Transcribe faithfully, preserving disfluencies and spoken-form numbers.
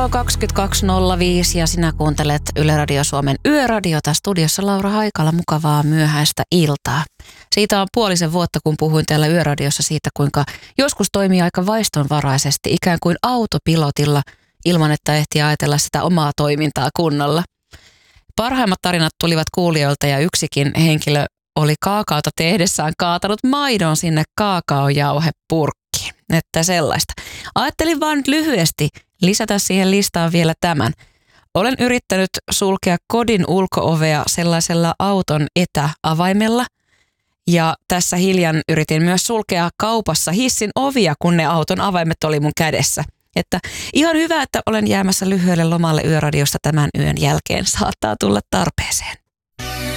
kello on kaksikymmentäkaksi nolla viisi ja sinä kuuntelet Yle Radio Suomen Yöradiota. Studiossa Laura Haikala, mukavaa myöhäistä iltaa. Siitä on puolisen vuotta, kun puhuin täällä Yöradiossa siitä, kuinka joskus toimii aika vaistonvaraisesti, ikään kuin autopilotilla, ilman että ehti ajatella sitä omaa toimintaa kunnolla. Parhaimmat tarinat tulivat kuulijoilta ja yksikin henkilö oli kaakaota tehdessään kaatanut maidon sinne kaakaojauhepurkkiin. Että sellaista. Ajattelin vaan nyt lyhyesti lisätä siihen listaan vielä tämän. Olen yrittänyt sulkea kodin ulko-ovea sellaisella auton etäavaimella. Ja tässä hiljan yritin myös sulkea kaupassa hissin ovia, kun ne auton avaimet oli mun kädessä. Että ihan hyvä, että olen jäämässä lyhyelle lomalle Yöradiosta tämän yön jälkeen. Saattaa tulla tarpeeseen.